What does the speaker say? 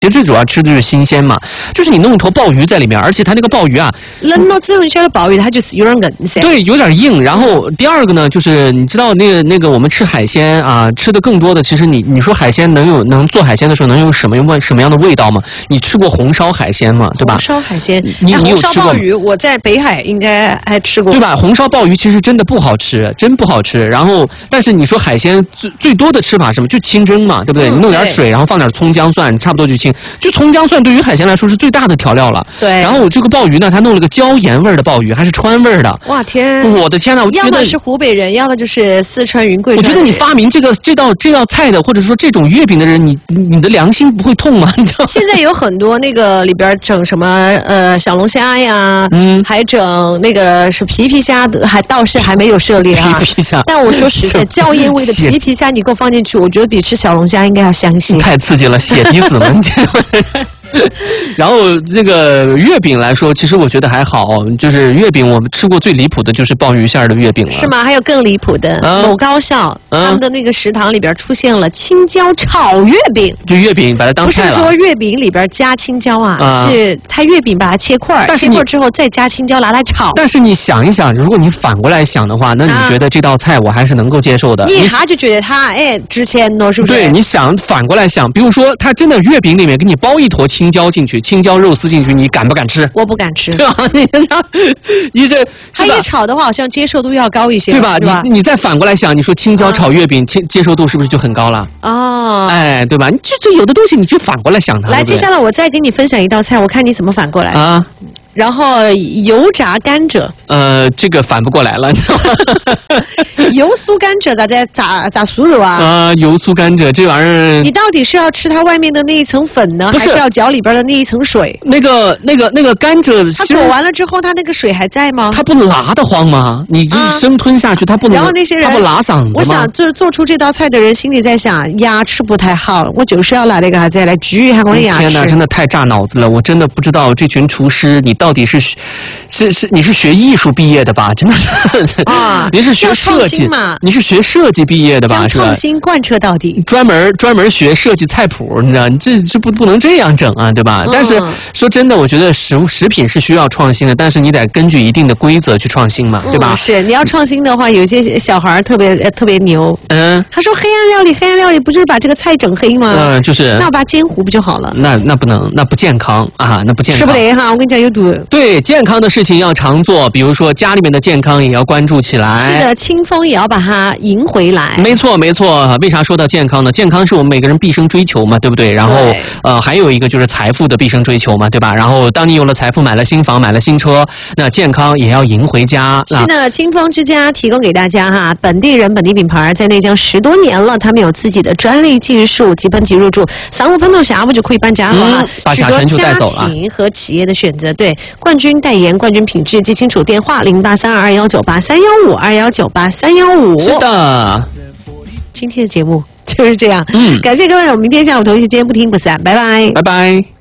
其实最主要吃的就是新鲜嘛，就是你弄一坨鲍鱼在里面，而且它那个鲍鱼啊， 冷了之后你晓得鲍鱼它就是有点硬噻。 对，有点硬。然后第二个呢，就是你知道那个我们吃海鲜啊，吃的更多的，其实你说海鲜能做海鲜的时候能有什么样的味道吗？你吃过红烧海鲜吗？对吧？ 红烧海鲜， 你有红吃过吗？ 烧鲍鱼，我在北海应该还吃过， 对吧？红烧鲍鱼其实真的不好吃，真不好吃。然后，但是你说海鲜最多的吃法是什么？就清蒸嘛，对不对？你弄点水，然后放点葱姜蒜，差不多就清。就葱姜蒜对于海鲜来说是最大的调料了。 对。 然后我这个鲍鱼呢，它弄了个椒盐味的鲍鱼，还是川味的。 哇天！ 我的天呐，我觉得要么是湖北人，要么就是四川云贵。 我觉得你发明这道菜的，或者说这种月饼的人，你的良心不会痛吗？你知道？ 现在有很多那个里边整什么小龙虾呀，还整那个是皮皮虾的，倒是还没有涉猎啊。 皮皮虾。 但我说实在，椒盐味的皮皮虾你给我放进去，我觉得比吃小龙虾应该要香些。 太刺激了，血滴子们。然后这个月饼来说，其实我觉得还好，就是月饼我们吃过最离谱的就是鲍鱼馅的月饼了。 是吗？还有更离谱的，某高校他们的那个食堂里边出现了青椒炒月饼， 就月饼把它当菜了。 不是说月饼里边加青椒啊，是它月饼把它切块，切块之后再加青椒拿来炒。 但是你想一想，如果你反过来想的话，那你觉得这道菜我还是能够接受的。 你一下就觉得它值钱了，是不是？ 对，你想反过来想，比如说它真的月饼里面给你包一坨青椒进去，青椒肉丝进去，你敢不敢吃？ 我不敢吃。 对吧？你这它一炒的话，好像接受度要高一些， 对吧？你再反过来想，你说青椒炒月饼，接受度是不是就很高了？ 哦， 哎，对吧？你这有的东西你就反过来想它。 来，接下来我再给你分享一道菜，我看你怎么反过来啊。 然后油炸甘蔗， 这个反不过来了。 油酥甘蔗咋酥肉啊？ 油酥甘蔗这玩意儿， 你到底是要吃它外面的那一层粉呢，还是要嚼里边的那一层水？ 那个甘蔗， 它裹完了之后，它那个水还在吗？ 它不辣得慌吗？你就是生吞下去，它不能。 然后那些人， 它不辣嗓子吗？ 我想，就是做出这道菜的人心里在想，牙齿不太好，我就是要拿那个啥子来治一下我的牙齿。 天哪，真的太炸脑子了！我真的不知道这群厨师你到底是你是学艺术毕业的吧？真的是啊，你是学设计嘛？ 你是学设计毕业的吧？ 将创新贯彻到底， 专门学设计菜谱，你知道？你这不能这样整啊，对吧？但是说真的，我觉得食品是需要创新的，但是你得根据一定的规则去创新嘛，对吧？ 是你要创新的话，有些小孩特别牛，他说黑暗料理不就是把这个菜整黑吗？ 就是那把它煎糊不就好了？ 那不能，那不健康啊，那不健康， 吃不得哈！我跟你讲有毒。 对，健康的事情要常做，比如说家里面的健康也要关注起来。 是的，清风也要把它迎回来。 没错。为啥说到健康呢？健康是我们每个人毕生追求嘛，对不对？然后还有一个就是财富的毕生追求嘛，对吧？然后当你有了财富，买了新房，买了新车，那健康也要迎回家。 是的，清风之家提供给大家哈，本地人本地品牌，在内江10多年了，他们有自己的专利技术，即喷即入住，上午喷头下午就可以搬家了， 把家全就带走了。 许多家庭和企业的选择，对冠军代言、冠军品质，记清楚电话083219831521983115。 是的， 今天的节目就是这样。感谢各位，我们明天下午同一时间不听不散，拜拜， 拜拜。